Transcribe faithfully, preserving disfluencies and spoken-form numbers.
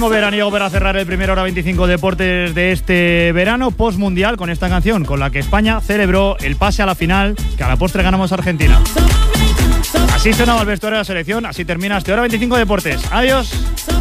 ritmo veraniego para cerrar el primer Hora veinticinco Deportes de este verano post-mundial con esta canción, con la que España celebró el pase a la final, que a la postre ganamos a Argentina. Así sonaba el vestuario de la selección, así termina este Hora veinticinco Deportes. Adiós.